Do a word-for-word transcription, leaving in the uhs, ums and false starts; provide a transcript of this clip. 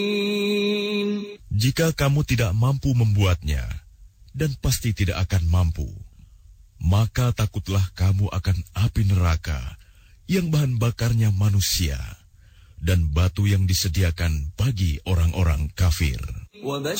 Jika kamu tidak mampu membuatnya, dan pasti tidak akan mampu, maka takutlah kamu akan api neraka yang bahan bakarnya manusia dan batu yang disediakan bagi orang-orang kafir. Dan